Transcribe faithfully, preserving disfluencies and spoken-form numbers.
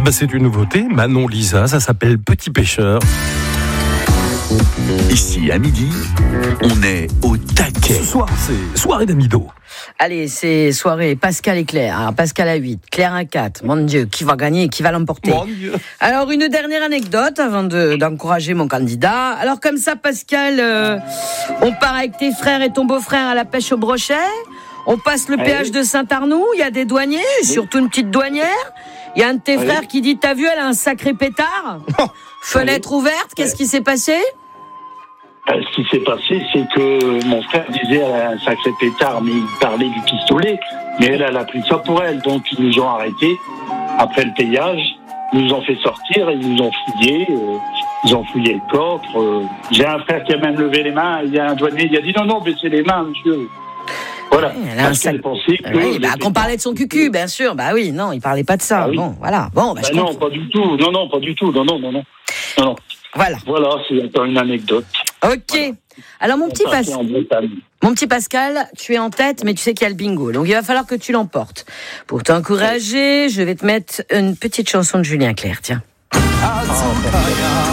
bah c'est une nouveauté. Manon Lisa, ça s'appelle Petit Pêcheur. Ici, à midi, on est au taquet. Ce soir, c'est soirée d'Amido. Allez, c'est soirée Pascal et Claire. Alors, Pascal à huit, Claire à quatre. Mon Dieu, qui va gagner, qui va l'emporter? Mon Dieu. Alors, une dernière anecdote avant de, d'encourager mon candidat. Alors, comme ça, Pascal, euh, on part avec tes frères et ton beau-frère à la pêche au brochet. On passe le péage de Saint-Arnoux. Il y a des douaniers, surtout une petite douanière. Il y a un de tes Oui. frères qui dit, t'as vu, elle a un sacré pétard. Fenêtre ouverte, qu'est-ce qui s'est passé? Euh, ce qui s'est passé, c'est que mon frère disait elle a un sacré pétard, mais il parlait du pistolet. Mais elle, elle a pris ça pour elle. Donc, ils nous ont arrêtés après le payage. Ils nous ont fait sortir, ils nous ont fouillé. Euh, ils ont fouillé le coffre. Euh, j'ai un frère qui a même levé les mains. Il y a un douanier, il a dit non, non, baissez les mains, monsieur. Voilà. Ouais, elle a un Parce sac- qu'elle pensait que Oui, bah, les qu'on parlait de son cucu, bien sûr. Bah oui, non, il parlait pas de ça. Ah oui. Bon, voilà. Bon, bah, Bah je non, comprends. pas du tout. Non, non, pas du tout. Non, non, non, non. non, non. Voilà. Voilà, c'est encore une anecdote. Ok. Voilà. Alors, mon On petit, partait Pas- en Bretagne. mon petit Pascal, tu es en tête, mais tu sais qu'il y a le bingo. Donc, il va falloir que tu l'emportes. Pour t'encourager, je vais te mettre une petite chanson de Julien Clerc. Tiens.